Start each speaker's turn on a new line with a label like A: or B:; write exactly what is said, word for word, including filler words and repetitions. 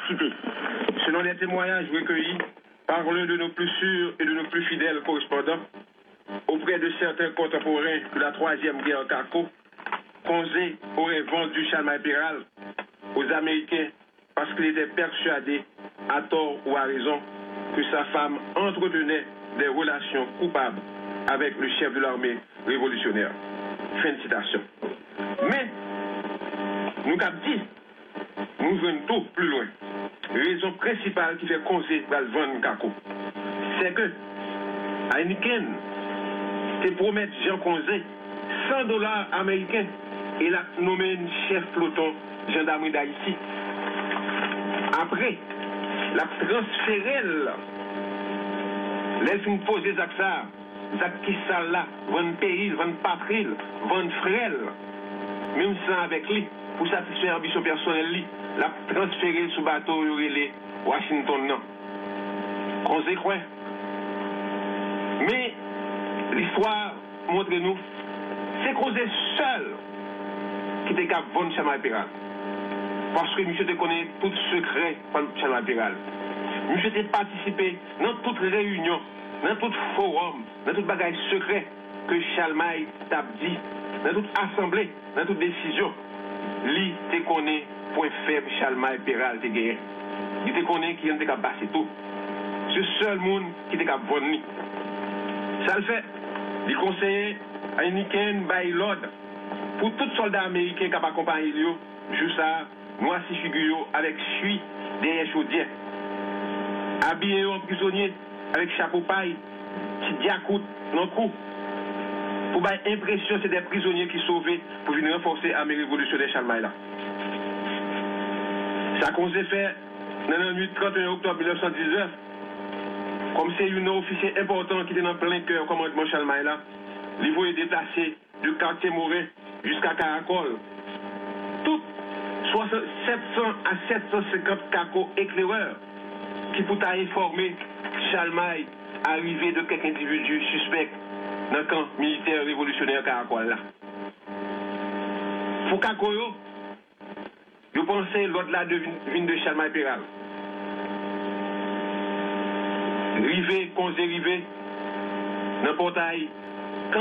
A: participé. Selon les témoignages recueillis par l'un de nos plus sûrs et de nos plus fidèles correspondants, auprès de certains contemporains de la troisième guerre Kako, Conzé aurait vendu Chalmaille Péral aux Américains parce qu'il était persuadé, à tort ou à raison, que sa femme entretenait des relations coupables avec le chef de l'armée révolutionnaire. Fin de citation. Mais, nous avons dit, nous venons tout plus loin. Raison principale qui fait Conzé va le vendre Kako, c'est que Heineken te promettre Jean Conzé cent dollars américains et l'a nommé chef peloton gendarmerie d'Haïti. Après, la transféré, laisse nous poser Zach ça, Zach qui ça là, vendre péril, vendre patril, vendre frêle, même sans avec lui, pour satisfaire l'ambition personnelle, la transféré sous bateau relais Washington non. On sait quoi? Mais l'histoire montre nous, c'est Conzé seul qui était capable de vendre Chalmaille Péral. Parce que monsieur te connaît tout secret de Chalmaille Péral. Monsieur te participé dans toute réunion, dans tout forum, dans tout bagage secret que Chalmaille t'a dit, dans toute assemblée, dans toute décision. Lui te connaît point faible Chalmaille Péral te gagné. Il te connaît qui était capable de passer tout. C'est le seul monde qui était capable de vendre. Ça le fait. Il conseillait à Heineken by l'ordre pour tout soldat américain qui a accompagné lui, juste ça, noirci figure avec suie derrière chaudière. Habillé en prisonnier avec chapeau paille, petit diacoute dans le cou. Pour avoir l'impression c'est des prisonniers qui sauvés pour venir renforcer l'armée révolutionnaire Chalmaille là. Ça qu'on s'est fait dans la nuit trente et un octobre mille neuf cent dix-neuf. Comme c'est un officier important qui était dans plein cœur commandement Chalmaille là, l'Ivo est déplacé du quartier Morin jusqu'à Caracol. Tout sept cents à sept cent cinquante cacos éclaireurs qui pour informer Chalmaille arrivé de quelques individus suspects dans le camp militaire révolutionnaire Caracol là. Pour Cacoyo, je pensais l'autre là de vine de Chalmaille Péral. Rivé, Conzé rivé, dans le portail